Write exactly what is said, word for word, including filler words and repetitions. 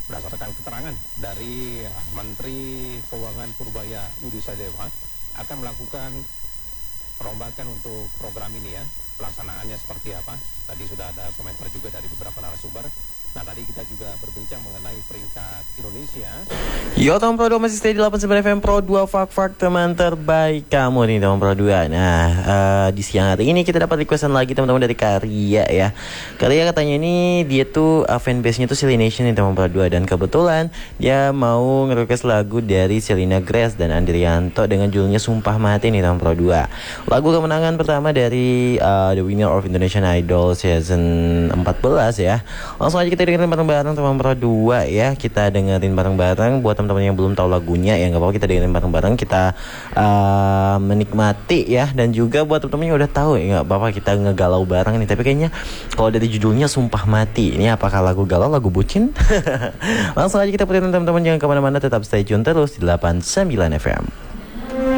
berdasarkan keterangan dari Menteri Keuangan Purbaya Budi Sadewa akan melakukan perombakan untuk program ini ya. Pelaksanaannya seperti apa? Tadi sudah ada komentar juga dari beberapa narasumber. Nah, tadi kita juga berbincang mengenai peringkat Indonesia. Yo, teman Pro dua masih stay di delapan puluh sembilan F M Pro dua, fak-fak teman terbaik kamu nih teman Pro dua. Nah, uh, di siang hari ini kita dapat requestan lagi teman-teman dari Karya ya. Karya katanya ini dia tuh uh, fanbase-nya tuh Silly Nation nih teman Pro dua. Dan kebetulan dia mau nge-request lagu dari Selena Grace dan Andrianto dengan judulnya Sumpah Mati nih teman Pro dua. Lagu kemenangan pertama dari uh, The Winner of Indonesian Idol Season empat belas ya. Langsung aja kita kita dengerin bareng-bareng teman Pro dua ya. Kita dengerin bareng-bareng. Buat teman-teman yang belum tahu lagunya ya, nggak apa-apa, kita dengerin bareng-bareng. Kita uh, menikmati ya. Dan juga buat teman-teman yang udah tahu ya, nggak apa-apa, kita ngegalau bareng nih. Tapi kayaknya kalau dari judulnya Sumpah Mati, ini apakah lagu galau, lagu bucin? Langsung aja kita puterin teman-teman, jangan kemana-mana, tetap stay tune terus di delapan puluh sembilan F M.